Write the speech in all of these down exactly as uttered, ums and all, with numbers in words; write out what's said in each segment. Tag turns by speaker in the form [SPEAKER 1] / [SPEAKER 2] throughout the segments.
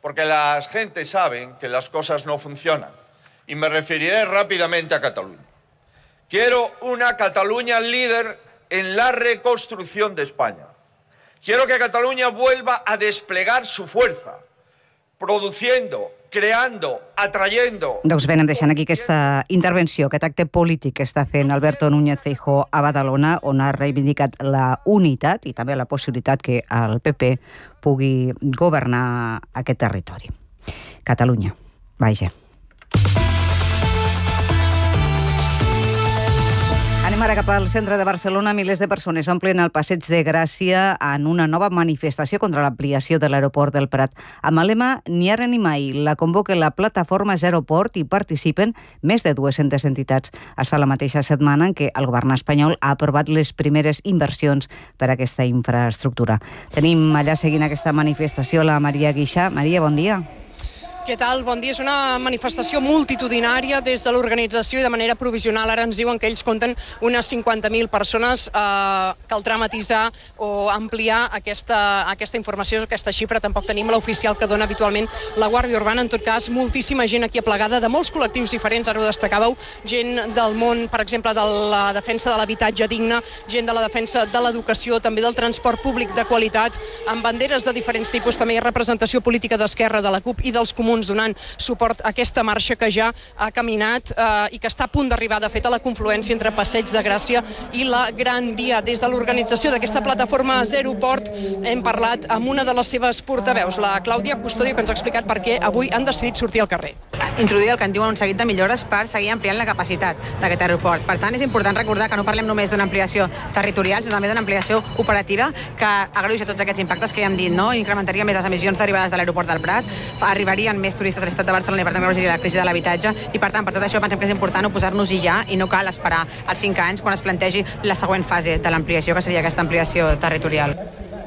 [SPEAKER 1] porque la gente sabe que las cosas no funcionan. Y me referiré rápidamente a Cataluña. Quiero una Cataluña líder en la reconstrucción de España. Quiero que Cataluña vuelva a desplegar su fuerza, produciendo, creando, atrayendo...
[SPEAKER 2] Doncs bé, anem deixant aquí aquesta intervenció, aquest acte polític que està fent Alberto Núñez Feijóo a Badalona, on ha reivindicat la unitat i també la possibilitat que el P P pugui governar aquest territori. Catalunya, vaja. Anem ara cap al centre de Barcelona. Milers de persones omplen el Passeig de Gràcia en una nova manifestació contra l'ampliació de l'aeroport del Prat. Amb el lema Ni ara ni mai, la convoca la plataforma Zero Port i participen més de dues-centes entitats. Es fa la mateixa setmana en què el govern espanyol ha aprovat les primeres inversions per a aquesta infraestructura. Tenim allà seguint aquesta manifestació la Maria Guixà. Maria, bon dia.
[SPEAKER 3] Què tal? Bon dia. És una manifestació multitudinària des de l'organització i de manera provisional. Ara ens diuen que ells compten unes cinquanta mil persones. Eh, caldrà matisar o ampliar aquesta, aquesta informació, aquesta xifra. Tampoc tenim l'oficial que dona habitualment la Guàrdia Urbana. En tot cas, moltíssima gent aquí aplegada de molts col·lectius diferents. Ara ho destacàveu. Gent del món, per exemple, de la defensa de l'habitatge digne, gent de la defensa de l'educació, també del transport públic de qualitat, amb banderes de diferents tipus. També hi ha representació política d'Esquerra, de la CUP i dels Comuns donant suport a aquesta marxa que ja ha caminat eh, i que està a punt d'arribar, de fet, a la confluència entre Passeig de Gràcia i la Gran Via. Des de l'organització d'aquesta plataforma Zero Port hem parlat amb una de les seves portaveus, la Clàudia Custodio, que ens ha explicat per què avui han decidit sortir al carrer.
[SPEAKER 4] Introduir el que en diuen un seguit de millores per seguir ampliant la capacitat d'aquest aeroport. Per tant, és important recordar que no parlem només d'una ampliació territorial, sinó també d'una ampliació operativa que agreuja tots aquests impactes que ja hem dit, no? Incrementaria més les emissions derivades de l'aeroport del Prat, arribarien més turistes a l'estat de Barcelona i per tant agreujaria la crisi de l'habitatge i per tant, per tot això pensem que és important oposar-nos-hi ja i no cal esperar els cinc anys quan es plantegi la següent fase de l'ampliació, que seria aquesta ampliació territorial.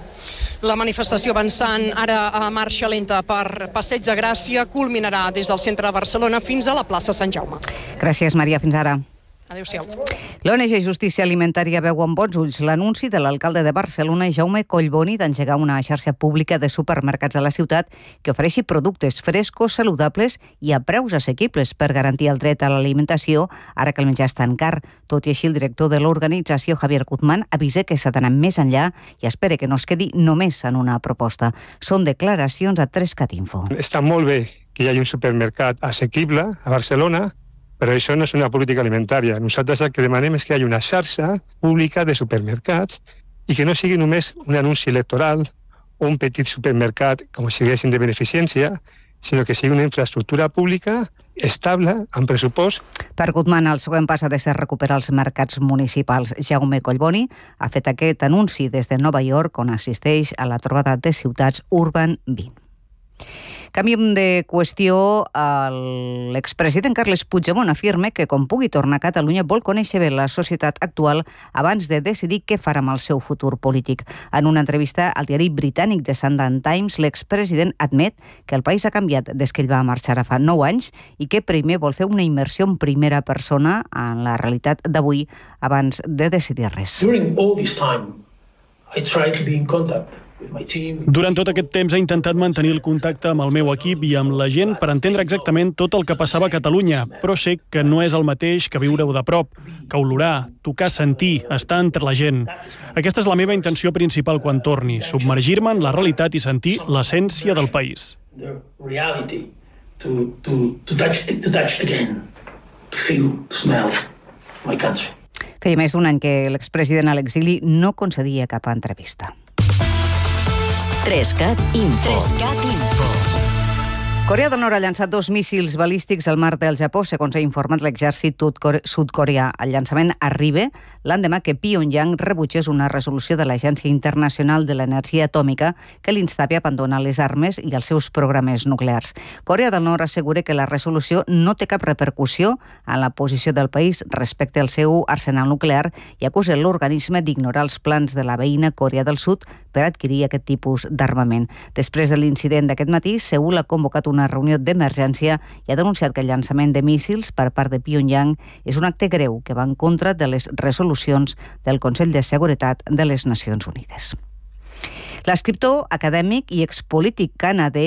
[SPEAKER 3] La manifestació avançant ara a marxa lenta per Passeig de Gràcia culminarà des del centre de Barcelona fins a la plaça Sant Jaume.
[SPEAKER 2] Gràcies, Maria. Fins ara.
[SPEAKER 3] Adéu-siau.
[SPEAKER 2] L'O N G Justícia Alimentària veu amb bons ulls l'anunci de l'alcalde de Barcelona, Jaume Collboni, d'engegar una xarxa pública de supermercats a la ciutat que ofereixi productes frescos, saludables i a preus assequibles per garantir el dret a l'alimentació, ara que el menjar és tan car. Tot i així, el director de l'organització, Javier Guzmán, avisa que s'ha d'anar més enllà i espera que no es quedi només en una proposta. Són declaracions a Trescat Info.
[SPEAKER 5] Està molt bé que hi hagi un supermercat assequible a Barcelona, però això no és una política alimentària. Nosaltres el que demanem és que hi hagi una xarxa pública de supermercats i que no sigui només un anunci electoral o un petit supermercat com si diguéssim de beneficència, sinó que sigui una infraestructura pública estable, amb pressupost.
[SPEAKER 2] Per Guzmán, el següent pas ha de ser recuperar els mercats municipals. Jaume Collboni ha fet aquest anunci des de Nova York, on assisteix a la trobada de ciutats Urban vint. Canviem de qüestió. L'expresident Carles Puigdemont afirma que, com pugui tornar a Catalunya, vol conèixer bé la societat actual abans de decidir què farà amb el seu futur polític. En una entrevista al diari britànic The Sunday Times, l'expresident admet que el país ha canviat des que ell va marxar fa nou anys i que primer vol fer una immersió en primera persona en la realitat d'avui abans de decidir res.
[SPEAKER 6] During all this time, I tried to be in contact.
[SPEAKER 7] Durant tot aquest temps he intentat mantenir el contacte amb el meu equip i amb la gent per entendre exactament tot el que passava a Catalunya, però sé que no és el mateix que viure-ho de prop, que olorar, tocar, sentir, estar entre la gent. Aquesta és la meva intenció principal quan torni, submergir-me en la realitat i sentir l'essència del país.
[SPEAKER 6] The reality, to, to, to touch, to touch again, to feel, to smell my country.
[SPEAKER 2] Feia més d'un any que l'expresident a l'exili no concedia cap entrevista.
[SPEAKER 8] Trescat Info. Trescat Info.
[SPEAKER 2] Corea del Nord ha llançat dos míssils balístics al mar del Japó, segons ha informat l'exèrcit sud-coreà. El llançament arriba l'endemà que Pyongyang rebutgés una resolució de l'Agència Internacional de l'Energia Atòmica que l'instava a abandonar les armes i els seus programes nuclears. Corea del Nord assegura que la resolució no té cap repercussió en la posició del país respecte al seu arsenal nuclear i acusa l'organisme d'ignorar els plans de la veïna Corea del Sud per adquirir aquest tipus d'armament. Després de l'incident d'aquest matí, Seul ha convocat una reunió d'emergència i ha denunciat que el llançament de míssils per part de Pyongyang és un acte greu que va en contra de les resolucions del Consell de Seguretat de les Nacions Unides. L'escriptor acadèmic i expolític canadenc